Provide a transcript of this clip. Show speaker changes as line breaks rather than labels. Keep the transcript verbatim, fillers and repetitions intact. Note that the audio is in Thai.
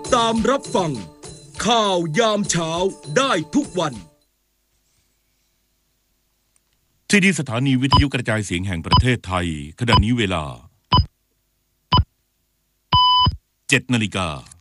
ตามรับฟังข่าวยามเช้าได้ทุกวัน
ที่นี่สถานีวิทยุกระจายเสียงแห่งประเทศไทยขณะนี้เวลาเจ็ดนาฬิกา